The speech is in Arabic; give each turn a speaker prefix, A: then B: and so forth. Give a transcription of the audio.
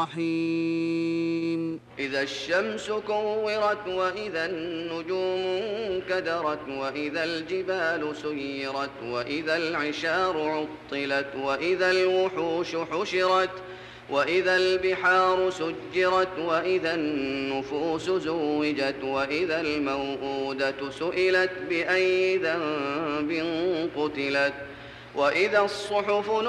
A: الرحيم
B: إذا الشمس كورت وإذا النجوم انكدرت وإذا الجبال سيرت وإذا العشار عطلت وإذا الوحوش حشرت وإذا البحار سجرت وإذا النفوس زوجت وإذا الموءودة سئلت بأي ذنب قتلت وإذا الصحف